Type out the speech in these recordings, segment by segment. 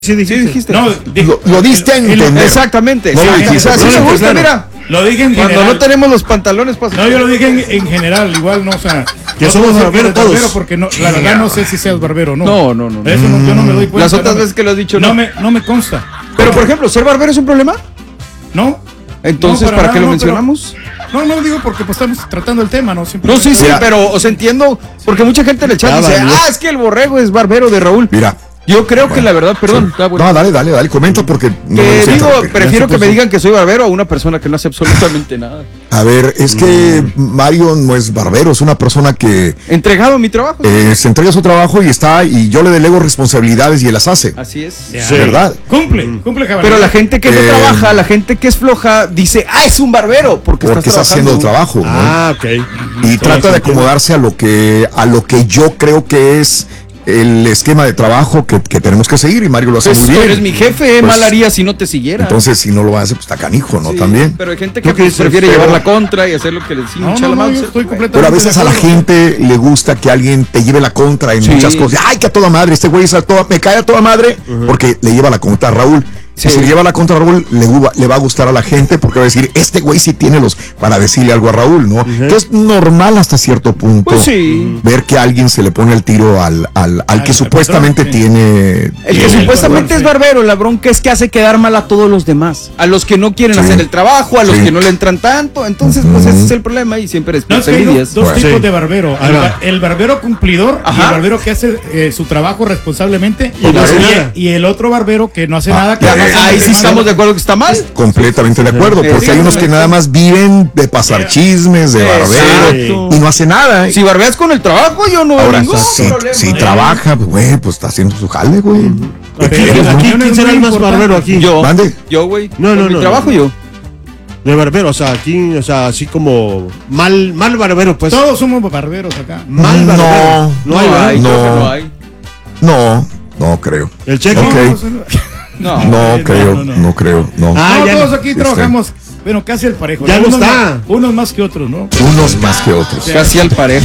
Sí, dijiste. No, lo diste a entender. Exactamente. No, sí, dijiste, así me gusta, mira. Lo dije en Cuando general. no tenemos los pantalones para... No, yo lo dije en general, igual no, o sea... Que no somos puedo barberos decir que eres todos. porque no, la verdad no sé si seas barbero o no. No. Eso no, yo no me doy cuenta. Las otras veces que lo has dicho, no me consta. Pero, por ejemplo, ¿ser barbero es un problema? No. Entonces, No, ¿para qué nada, lo no, mencionamos? No digo porque pues estamos tratando el tema, ¿no? No, sí, Mira. pero, o sea, entiendo, porque mucha gente le echa dice, es que el borrego es barbero de Raúl. Mira. Yo creo que la verdad, perdón. Sí. No, dale, comenta porque... No Que me digo, interrumpir. prefiero que me digan que soy barbero a una persona que no hace absolutamente nada. A ver, es que Mario no es barbero, es una persona que... Entregado a mi trabajo. se entrega a su trabajo y yo le delego responsabilidades y él las hace. Así es. Sí. ¿Verdad? Cumple, caballero. Pero la gente que no trabaja, la gente que es floja, dice, es un barbero, porque está haciendo el trabajo, ¿no? Ok. Y trata de acomodarse a lo que yo creo que es el esquema de trabajo que tenemos que seguir, y Mario lo hace Pues muy bien. eres mi jefe, Pues, mal haría si no te siguiera. Entonces, si no lo hace, pues está canijo, ¿no? Sí, También. pero hay gente que Yo que prefiere soy llevar feo. la contra y hacer lo que les hincha la yo mano. estoy completamente Pero a veces de a la acuerdo. gente le gusta que alguien te lleve la contra en Sí. muchas cosas. Ay, que a toda madre, este güey me cae a toda madre porque le lleva la contra a Raúl. Sí. Si se le lleva la contra a Raúl, le va a gustar a la gente porque va a decir, este güey sí tiene los para decirle algo a Raúl, ¿no? Que es normal hasta cierto punto Pues sí. ver que alguien se le pone el tiro al que supuestamente patrón, sí. tiene. El que Sí, supuestamente sí. es barbero, la bronca es que hace quedar mal a todos los demás. A los que no quieren Sí. hacer el trabajo, a los Sí. que no le entran tanto. Entonces, pues ese es el problema y siempre es No, es que hay envidias. dos tipos Sí. de barbero. Ahí va. El barbero cumplidor y Ajá. el barbero que hace su trabajo responsablemente. Y no hace nada. Y el otro barbero que no hace nada. Que ya, no hace Ahí nada. sí estamos de acuerdo que está mal. Completamente de acuerdo, porque Sí, hay unos que nada más viven de pasar chismes, de barbero, Exacto. y no hace nada. Si barbeas con el trabajo, yo no veo Ahora, ningún si problema. trabaja, pues, güey, pues está haciendo su jale, güey. ¿Qué Pero quieres, no? Aquí, opinión ¿quién es será muy el más importante. barbero aquí? Yo, Mande. güey. No, Con no, mi no, trabajo no. yo. De barbero, o sea, aquí, o sea, así como mal barbero, pues. Todos somos barberos acá. Mal barbero. No hay, ¿verdad? creo que no. no hay. No creo. El cheque. Ok. No. No creo, no. no creo, no. Ah, No, ya todos no. aquí trabajamos, bueno, casi al parejo. Ya no Unos está. más- Unos más que otros, ¿no? Unos más que otros. Casi al parejo.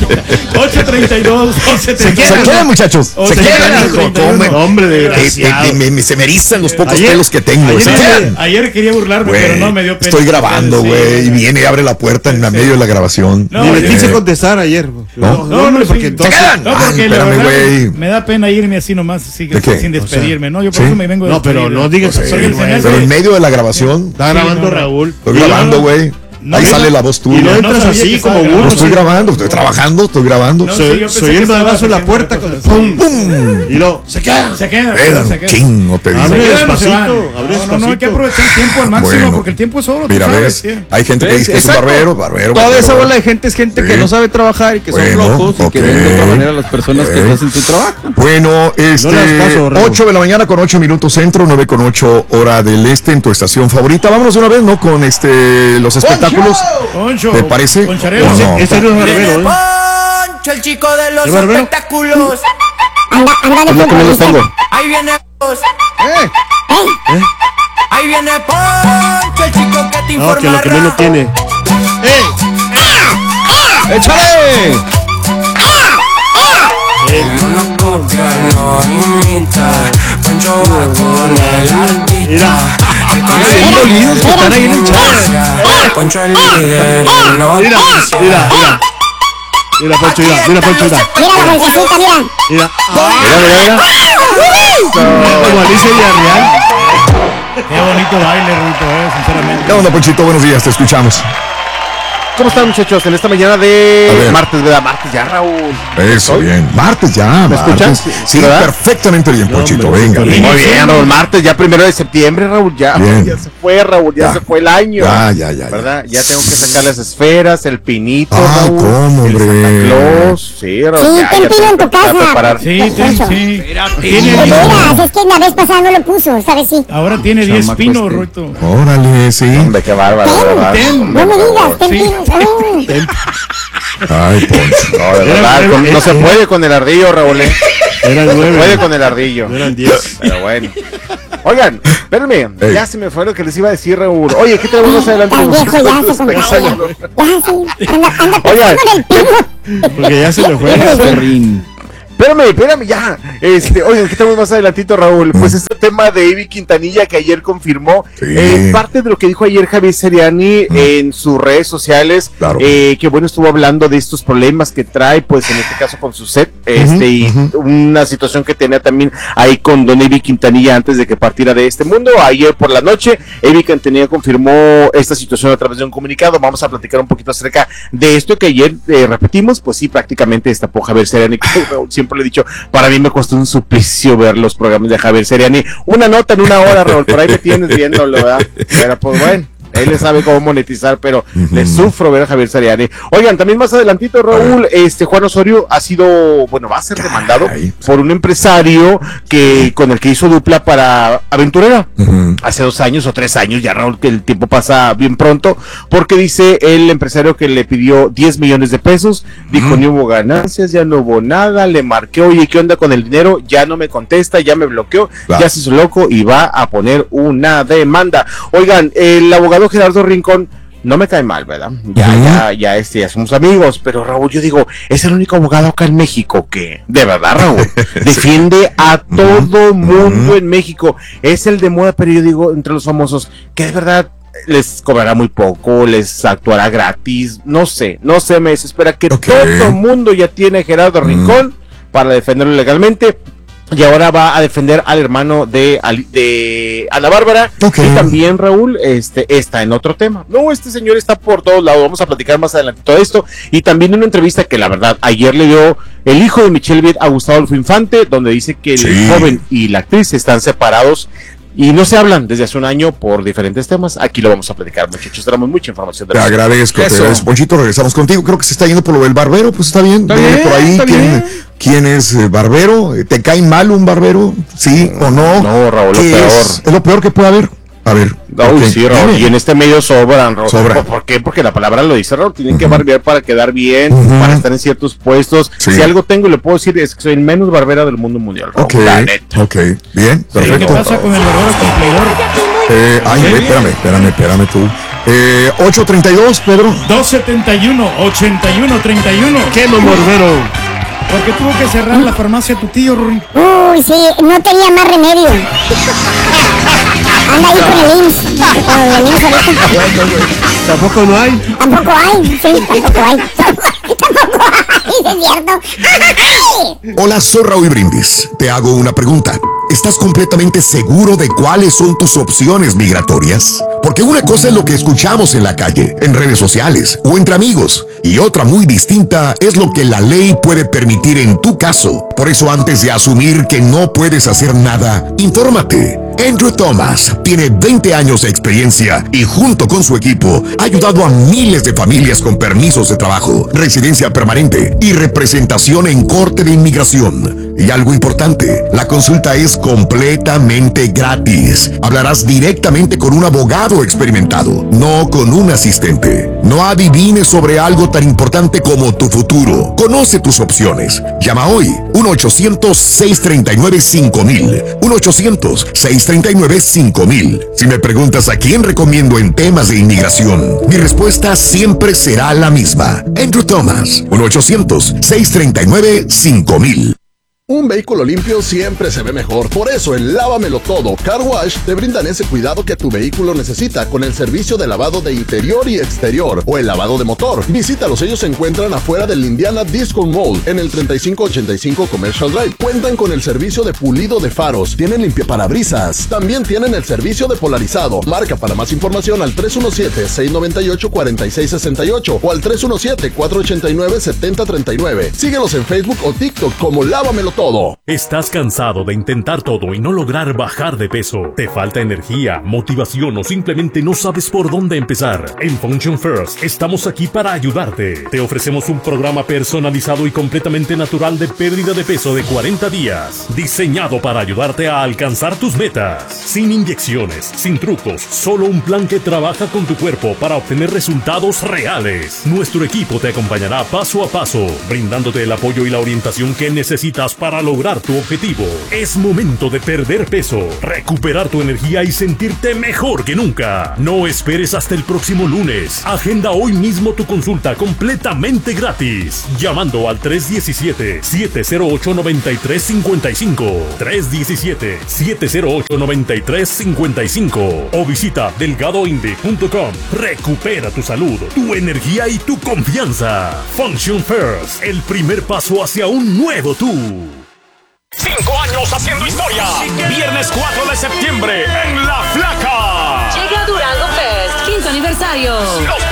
8:32, Se quedan, muchachos. O Se se quedan, quedan, hijo. 31. Comen. Hombre, desgraciado. Se me erizan los pocos Ayer- pelos que tengo. ayer Se me- quedan. Ayer quería burlarme, pero no me dio pena. Estoy grabando, Sí, güey, y sí. viene y abre la puerta en medio de la grabación. No, Ni le oye. quise contestar ayer. No, hombre, sí. porque Se entonces. quedan. No, porque Ay, la espérame, verdad güey. me da pena irme así nomás, así, ¿De qué? sin despedirme, ¿no? Yo por ¿sí? eso me vengo de No, pero no digas así, Porque se me güey. hace- Pero en medio de la grabación, Está grabando no, no. Raúl. estoy grabando, güey. No, Ahí no, sale no. la voz Y tuya. no No entras sabía así que como estaba burro. No estoy grabando, estoy trabajando, estoy grabando. No, Soy, sí, yo pensé soy que el estabas madrazo en la haciendo puerta. otra cosa, ¡Pum! ¡Pum! Y luego, se queda. Se queda, Era se queda. chingo, te digo. Abre Se quedan o se despacito, van. abre No, hay que despacito. aprovechar el tiempo al máximo, Bueno. porque el tiempo es oro, tú Mira, sabes, ves, sí. hay gente que dice que es un Exacto. barbero. Toda esa barbero. bola de gente es gente que Sí. no sabe trabajar y que son Bueno, flojos y que ven de otra ok. manera a las personas que Ok. no hacen su trabajo. Bueno, las paso, Raúl. 8 de la mañana con 8 minutos centro, 9 con 8 hora del este en tu estación favorita. Vámonos de una vez, ¿no? Con los espectáculos. Poncho, ¿Te parece? Poncharelo. ¿O no? Ese no es barbero, ¿eh? Poncho, el chico de los ¿Es barbero? espectáculos. Anda de Es lo que me los tengo. Ahí viene Poncho, ¡Eh! ahí viene Poncho, el chico que te No, informa. que lo que menos tiene. ¡Échale! Mira, Bien dolidos que están ahí en el chat. Poncho el líder. mira. Mira, Poncho, mira, Poncho, mira. Mira la bolsecita, mira. Mira. Mira. Como Alicia Villarreal. Qué bonito baile, Ruito, sinceramente. ¿Qué onda, Ponchito? Buenos días, te escuchamos. ¿Cómo están, muchachos? En esta mañana A de ver. martes, ¿verdad? Martes ya, Raúl. Eso, bien. Martes ya. ¿Me escuchan? martes. Sí, Sí, ¿verdad? perfectamente bien, Ponchito. Venga. hombre, Muy bien, Raúl. Martes, ya 1 de septiembre, Raúl. Ya, Bien. ya se fue, Raúl. Ya Ya. se fue el año. Ya. ¿Verdad? Ya tengo que sacar las esferas, el pinito, Ah, Raúl. ¿cómo, el hombre? Santa Claus. Sí, Raúl. Sí, ya, ten ya pino tengo en tu que empezar a casa. preparar. Sí, Poncho. sí. De veras, es que la vez pasada no lo puso, esta vez sí. Ahora tiene 10 Chamaco pinos, este. Ruito. Órale, sí. Hombre, qué bárbaro, de verdad. ten. No me digas, ten Sí. pino. Ay, Poncho. No, de verdad, no se puede con el ardillo, Raúl. Eran No se puede 9. con el ardillo. No eran 10. Pero bueno. Oigan, espérenme, Ey. ya se me fue lo que les iba a decir, Raúl. Oye, ¿qué tenemos más adelante? Al viejo ya se Tus compró. pensamientos. Ya sí, anda Oigan. pensando en el pino. Porque ya se le fue. Perrín. Espérame, ya. Oigan, ¿qué tenemos más adelantito, Raúl? Pues este tema de Ivy Quintanilla que ayer confirmó, parte de lo que dijo ayer Javier Seriani en sus redes sociales, Claro. que bueno, estuvo hablando de estos problemas que trae, pues en este caso con su set, y una situación que tenía también ahí con don Ivy Quintanilla antes de que partiera de este mundo. Ayer por la noche, Ivy Quintanilla confirmó esta situación a través de un comunicado. Vamos a platicar un poquito acerca de esto que ayer repetimos, pues sí, prácticamente destapó Javier Seriani. Siempre lo he dicho, para mí me costó un suplicio ver los programas de Javier Seriani. Una nota en una hora, Raúl, por ahí me tienes viéndolo, ¿verdad? Pero pues bueno, él le sabe cómo monetizar, pero le sufro ver a Javier Seriani. Oigan, también más adelantito, Raúl, Juan Osorio va a ser demandado por un empresario con el que hizo dupla para Aventurera hace 2 años o 3 años, ya, Raúl, que el tiempo pasa bien pronto, porque dice el empresario que le pidió 10 millones de pesos, dijo ni hubo ganancias, ya no hubo nada, le marqué, oye, ¿qué onda con el dinero? Ya no me contesta, ya me bloqueó, ya se hizo loco y va a poner una demanda. Oigan, el abogado Gerardo Rincón no me cae mal, ¿verdad? Ya somos amigos, pero Raúl, yo digo, es el único abogado acá en México que, de verdad, Raúl, defiende a todo mundo en México. Es el de moda, pero yo digo, entre los famosos, que de verdad les cobrará muy poco, les actuará gratis, no sé, me desespera que todo mundo ya tiene a Gerardo Rincón para defenderlo legalmente. Y ahora va a defender al hermano de Ana Bárbara. Y también, Raúl, está en otro tema. No, este señor está por todos lados. Vamos a platicar más adelante todo esto. Y también una entrevista que la verdad ayer le dio el hijo de Michelle Viet a Gustavo Adolfo Infante, donde dice que el joven y la actriz están separados y no se hablan desde hace un año por diferentes temas. Aquí lo vamos a platicar, muchachos. Tenemos mucha información. Te agradezco, Ponchito. Regresamos contigo. Creo que se está yendo por lo del barbero. Pues está bien. Viene por ahí. ¿Quién es barbero? ¿Te cae mal un barbero? ¿Sí o no? No, Raúl, lo peor. Es lo peor que puede haber. A ver. Sí, Raúl, y en este medio sobran, Raúl. ¿Por qué? Porque la palabra lo dice, Raúl. Tienen que barbear para quedar bien, para estar en ciertos puestos. Si algo tengo y le puedo decir es que soy el menos barbera del mundo mundial, Raúl. La neta. Bien, perfecto. ¿Qué pasa con el barbero cumplidor? Espérame tú. 8:32, Pedro. 271, 8131. ¡Qué barbero! Porque tuvo que cerrar la farmacia tu tío, Rui. Uy, sí, no tenía más remedio. Anda ahí con el IMSS. ¿Tampoco no hay? Tampoco hay, sí, tampoco hay. Tampoco hay, es cierto. Hola, soy Raúl Brindis. Te hago una pregunta. ¿Estás completamente seguro de cuáles son tus opciones migratorias? Porque una cosa es lo que escuchamos en la calle, en redes sociales o entre amigos, y otra muy distinta es lo que la ley puede permitir en tu caso. Por eso, antes de asumir que no puedes hacer nada, infórmate. Andrew Thomas tiene 20 años de experiencia y junto con su equipo ha ayudado a miles de familias con permisos de trabajo, residencia permanente y representación en corte de inmigración. Y algo importante, la consulta es completamente gratis. Hablarás directamente con un abogado experimentado, no con un asistente. No adivines sobre algo tan importante como tu futuro. Conoce tus opciones. Llama hoy 1-800-639-5000. 1-800-639-5000. Si me preguntas a quién recomiendo en temas de inmigración, mi respuesta siempre será la misma. Andrew Thomas. 1-800-639-5000. Un vehículo limpio siempre se ve mejor. Por eso en Lávamelo Todo Car Wash te brindan ese cuidado que tu vehículo necesita con el servicio de lavado de interior y exterior o el lavado de motor. Visítalos, ellos se encuentran afuera del Indiana Disco Mall en el 3585 Commercial Drive. Cuentan con el servicio de pulido de faros, tienen limpiaparabrisas, también tienen el servicio de polarizado. Marca para más información al 317-698-4668 o al 317-489-7039. Síguelos en Facebook o TikTok como Lávamelo Todo. ¿Estás cansado de intentar todo y no lograr bajar de peso? ¿Te falta energía, motivación o simplemente no sabes por dónde empezar? En Function First estamos aquí para ayudarte. Te ofrecemos un programa personalizado y completamente natural de pérdida de peso de 40 días, diseñado para ayudarte a alcanzar tus metas. Sin inyecciones, sin trucos, solo un plan que trabaja con tu cuerpo para obtener resultados reales. Nuestro equipo te acompañará paso a paso, brindándote el apoyo y la orientación que necesitas para para lograr tu objetivo. Es momento de perder peso, recuperar tu energía y sentirte mejor que nunca. No esperes hasta el próximo lunes. Agenda hoy mismo tu consulta completamente gratis, llamando al 317-708-9355, 317-708-9355 o visita delgadoinde.com. Recupera tu salud, tu energía y tu confianza. Function First, el primer paso hacia un nuevo tú. 5 años haciendo historia. Viernes 4 de septiembre en La Flaca. Llega Durango Fest, 15 aniversario.